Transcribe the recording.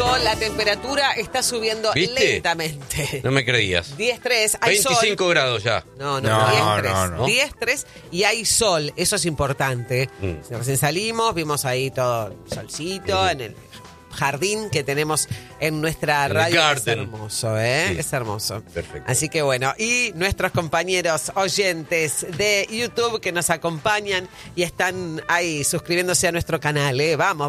sol, la temperatura está subiendo lentamente. No me creías. 10-3, hay 25 sol. grados ya. No, 10-3. no. 10-3 y hay sol, eso es importante. Recién salimos, vimos ahí todo el solcito en el jardín que tenemos en nuestra radio. Es hermoso, ¿eh? Sí. Es hermoso. Perfecto. Así que bueno, y nuestros compañeros oyentes de YouTube que nos acompañan y están ahí suscribiéndose a nuestro canal, ¿eh? Vamos.